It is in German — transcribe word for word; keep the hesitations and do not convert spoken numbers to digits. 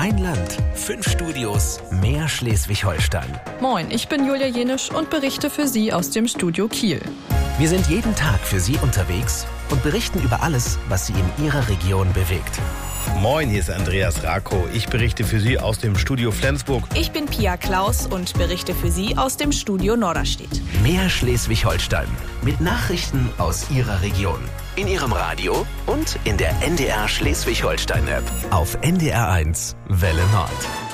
Ein Land, fünf Studios, mehr Schleswig-Holstein. Moin, ich bin Julia Jenisch und berichte für Sie aus dem Studio Kiel. Wir sind jeden Tag für Sie unterwegs und berichten über alles, was Sie in Ihrer Region bewegt. Moin, hier ist Andreas Rako. Ich berichte für Sie aus dem Studio Flensburg. Ich bin Pia Klaus und berichte für Sie aus dem Studio Norderstedt. Mehr Schleswig-Holstein mit Nachrichten aus Ihrer Region. In Ihrem Radio und in der N D R Schleswig-Holstein-App. Auf N D R eins Welle Nord.